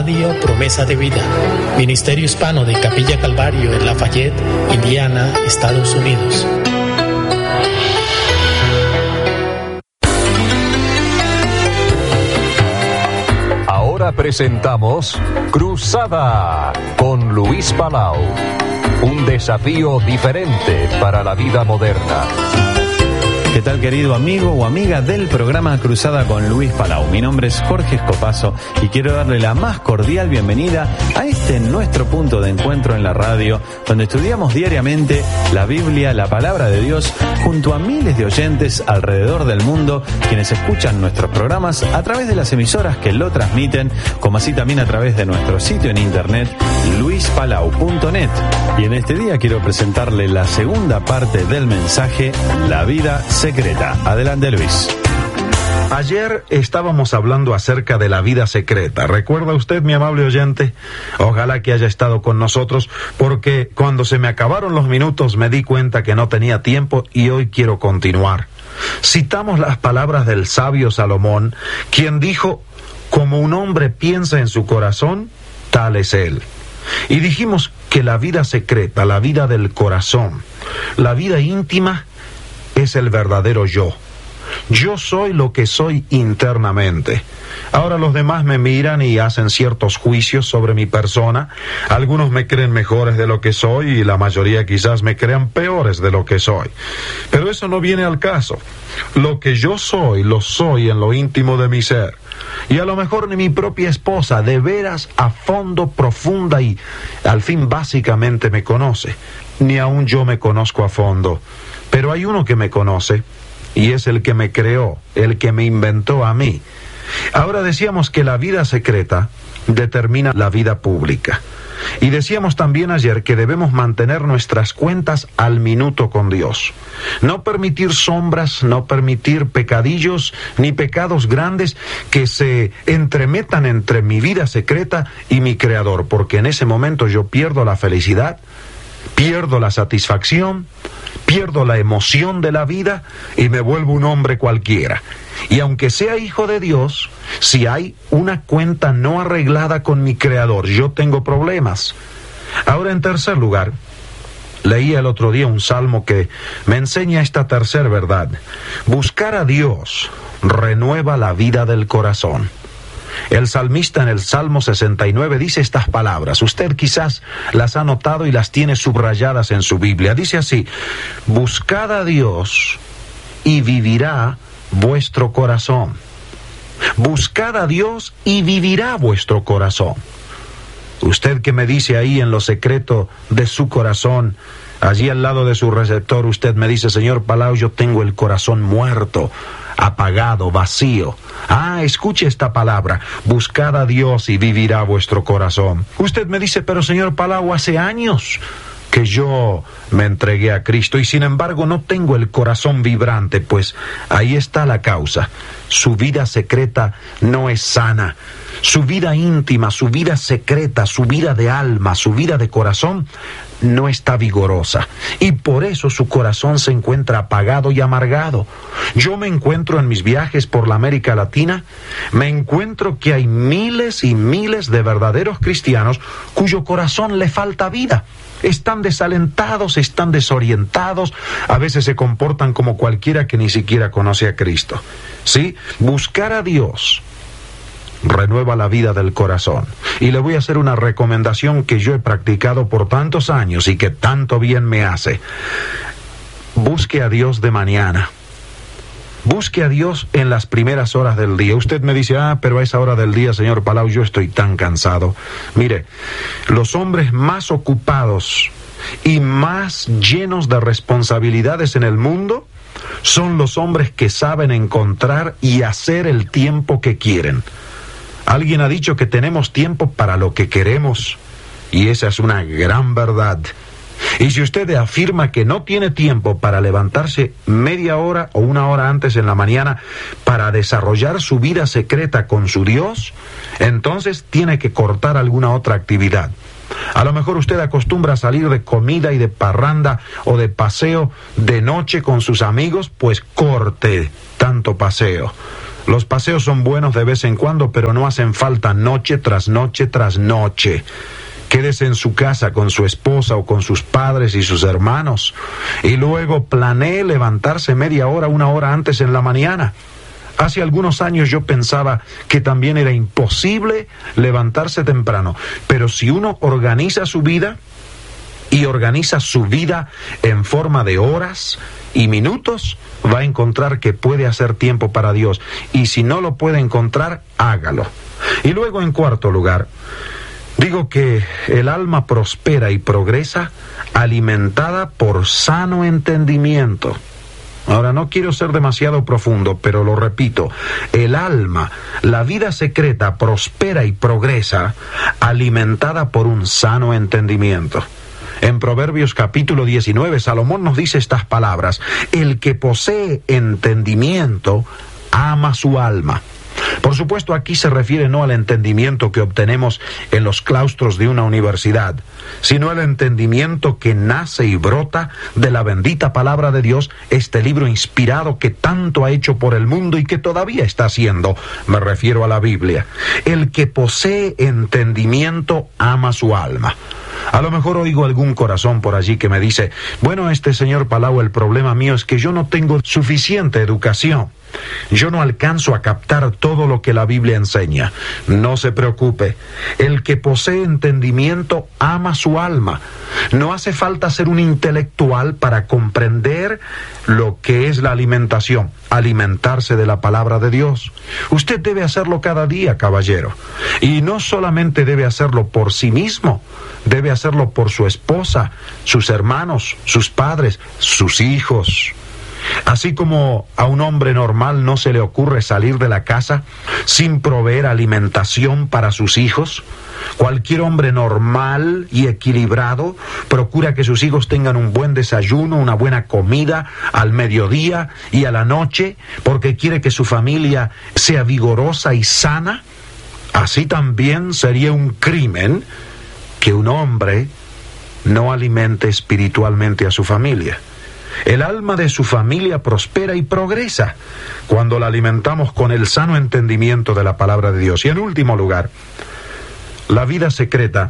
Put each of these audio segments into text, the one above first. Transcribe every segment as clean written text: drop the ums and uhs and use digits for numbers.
Radio Promesa de Vida, Ministerio Hispano de Capilla Calvario en Lafayette, Indiana, Estados Unidos. Ahora presentamos Cruzada con Luis Palau. Un desafío diferente para la vida moderna. ¿Qué tal, querido amigo o amiga del programa Cruzada con Luis Palau? Mi nombre es Jorge Escopazo y quiero darle la más cordial bienvenida a este nuestro punto de encuentro en la radio, donde estudiamos diariamente la Biblia, la palabra de Dios, junto a miles de oyentes alrededor del mundo, quienes escuchan nuestros programas a través de las emisoras que lo transmiten, como así también a través de nuestro sitio en internet, luispalau.net. Y en este día quiero presentarle la segunda parte del mensaje, La vida secreta. Adelante, Luis. Ayer estábamos hablando acerca de la vida secreta. ¿Recuerda usted, mi amable oyente? Ojalá que haya estado con nosotros, porque cuando se me acabaron los minutos me di cuenta que no tenía tiempo y hoy quiero continuar. Citamos las palabras del sabio Salomón, quien dijo: como un hombre piensa en su corazón, tal es él. Y dijimos que la vida secreta, la vida del corazón, la vida íntima, es el verdadero yo. Yo soy lo que soy internamente. Ahora los demás me miran y hacen ciertos juicios sobre mi persona. Algunos me creen mejores de lo que soy y la mayoría quizás me crean peores de lo que soy. Pero eso no viene al caso. Lo que yo soy, lo soy en lo íntimo de mi ser. Y a lo mejor ni mi propia esposa, de veras, a fondo, profunda y al fin básicamente me conoce. Ni aún yo me conozco a fondo. Pero hay uno que me conoce, y es el que me creó, el que me inventó a mí. Ahora decíamos que la vida secreta determina la vida pública. Y decíamos también ayer que debemos mantener nuestras cuentas al minuto con Dios. No permitir sombras, no permitir pecadillos, ni pecados grandes que se entremetan entre mi vida secreta y mi Creador, porque en ese momento yo pierdo la felicidad, pierdo la satisfacción, pierdo la emoción de la vida y me vuelvo un hombre cualquiera. Y aunque sea hijo de Dios, si hay una cuenta no arreglada con mi Creador, yo tengo problemas. Ahora, en tercer lugar, leí el otro día un salmo que me enseña esta tercera verdad. Buscar a Dios renueva la vida del corazón. El salmista en el Salmo 69 dice estas palabras. Usted quizás las ha notado y las tiene subrayadas en su Biblia. Dice así: buscad a Dios y vivirá vuestro corazón. Buscad a Dios y vivirá vuestro corazón. Usted que me dice ahí en lo secreto de su corazón, allí al lado de su receptor, usted me dice: señor Palau, yo tengo el corazón muerto, apagado, vacío. Escuche esta palabra: buscad a Dios y vivirá vuestro corazón. Usted me dice: pero señor Palau, hace años que yo me entregué a Cristo y sin embargo no tengo el corazón vibrante. Pues ahí está la causa. Su vida secreta no es sana. Su vida íntima, su vida secreta, su vida de alma, su vida de corazón no está vigorosa. Y por eso su corazón se encuentra apagado y amargado. Yo me encuentro en mis viajes por la América Latina, me encuentro que hay miles y miles de verdaderos cristianos cuyo corazón le falta vida. Están desalentados, están desorientados, a veces se comportan como cualquiera que ni siquiera conoce a Cristo. ¿Sí? Buscar a Dios renueva la vida del corazón. Y le voy a hacer una recomendación que yo he practicado por tantos años y que tanto bien me hace. Busque a Dios de mañana. Busque a Dios en las primeras horas del día. Usted me dice: pero a esa hora del día, señor Palau, yo estoy tan cansado. Mire, los hombres más ocupados y más llenos de responsabilidades en el mundo son los hombres que saben encontrar y hacer el tiempo que quieren. Alguien ha dicho que tenemos tiempo para lo que queremos, y esa es una gran verdad. Y si usted afirma que no tiene tiempo para levantarse media hora o una hora antes en la mañana para desarrollar su vida secreta con su Dios, entonces tiene que cortar alguna otra actividad. A lo mejor usted acostumbra a salir de comida y de parranda o de paseo de noche con sus amigos, pues corte tanto paseo. Los paseos son buenos de vez en cuando, pero no hacen falta noche tras noche tras noche. Quédese en su casa con su esposa o con sus padres y sus hermanos, y luego planee levantarse media hora, una hora antes en la mañana. Hace algunos años yo pensaba que también era imposible levantarse temprano, pero si uno organiza su vida y organiza su vida en forma de horas y minutos, va a encontrar que puede hacer tiempo para Dios. Y si no lo puede encontrar, hágalo. Y luego, en cuarto lugar, digo que el alma prospera y progresa alimentada por sano entendimiento. Ahora, no quiero ser demasiado profundo, pero lo repito, el alma, la vida secreta, prospera y progresa alimentada por un sano entendimiento. En Proverbios capítulo 19, Salomón nos dice estas palabras: el que posee entendimiento ama su alma. Por supuesto, aquí se refiere no al entendimiento que obtenemos en los claustros de una universidad, sino al entendimiento que nace y brota de la bendita palabra de Dios, este libro inspirado que tanto ha hecho por el mundo y que todavía está haciendo. Me refiero a la Biblia. El que posee entendimiento ama su alma. A lo mejor oigo algún corazón por allí que me dice: bueno, señor Palau, el problema mío es que yo no tengo suficiente educación. Yo no alcanzo a captar todo lo que la Biblia enseña. No se preocupe. El que posee entendimiento ama su alma. No hace falta ser un intelectual para comprender lo que es la alimentación, alimentarse de la palabra de Dios. Usted debe hacerlo cada día, caballero. Y no solamente debe hacerlo por sí mismo, debe hacerlo por su esposa, sus hermanos, sus padres, sus hijos. Así como a un hombre normal no se le ocurre salir de la casa sin proveer alimentación para sus hijos, cualquier hombre normal y equilibrado procura que sus hijos tengan un buen desayuno, una buena comida al mediodía y a la noche, porque quiere que su familia sea vigorosa y sana. Así también sería un crimen que un hombre no alimente espiritualmente a su familia. El alma de su familia prospera y progresa cuando la alimentamos con el sano entendimiento de la palabra de Dios. Y en último lugar, la vida secreta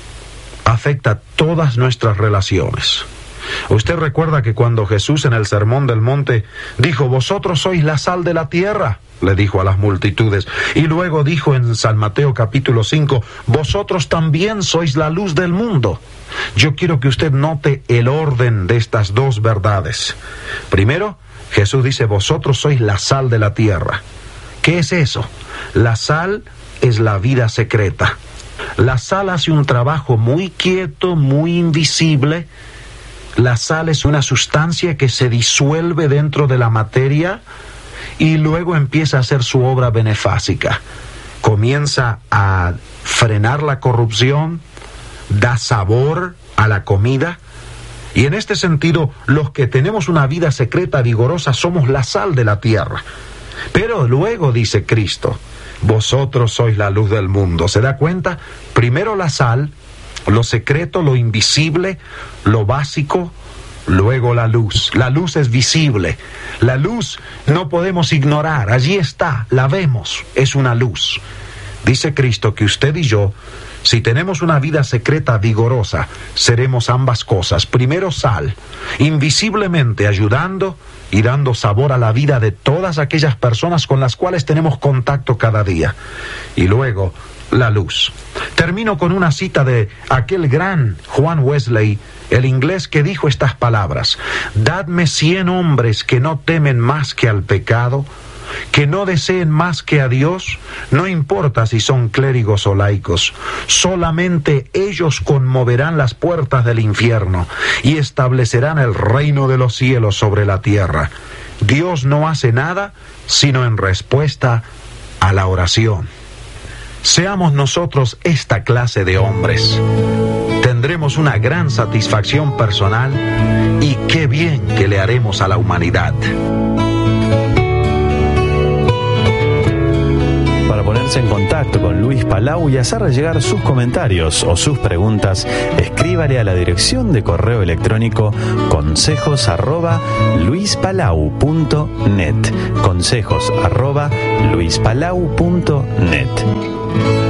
afecta todas nuestras relaciones. Usted recuerda que cuando Jesús en el Sermón del Monte dijo: vosotros sois la sal de la tierra, le dijo a las multitudes, y luego dijo en San Mateo capítulo 5: vosotros también sois la luz del mundo. Yo quiero que usted note el orden de estas dos verdades. Primero, Jesús dice: vosotros sois la sal de la tierra. ¿Qué es eso? La sal es la vida secreta. La sal hace un trabajo muy quieto, muy invisible. La sal es una sustancia que se disuelve dentro de la materia y luego empieza a hacer su obra benefácica. Comienza a frenar la corrupción, da sabor a la comida, y en este sentido, los que tenemos una vida secreta vigorosa somos la sal de la tierra. Pero luego dice Cristo: vosotros sois la luz del mundo. ¿Se da cuenta? Primero la sal, lo secreto, lo invisible, lo básico, luego la luz. La luz es visible. La luz no podemos ignorar. Allí está, la vemos, es una luz. Dice Cristo que usted y yo, si tenemos una vida secreta vigorosa, seremos ambas cosas. Primero sal, invisiblemente ayudando y dando sabor a la vida de todas aquellas personas con las cuales tenemos contacto cada día. Y luego la luz. Termino con una cita de aquel gran Juan Wesley, el inglés, que dijo estas palabras: dadme 100 hombres que no temen más que al pecado, que no deseen más que a Dios, no importa si son clérigos o laicos, solamente ellos conmoverán las puertas del infierno y establecerán el reino de los cielos sobre la tierra. Dios no hace nada sino en respuesta a la oración. Seamos nosotros esta clase de hombres. Tendremos una gran satisfacción personal y qué bien que le haremos a la humanidad. Para ponerse ponerse en contacto con Luis Palau y hacerle llegar sus comentarios o sus preguntas, escríbale a la dirección de correo electrónico consejos@luispalau.net. consejos@luispalau.net.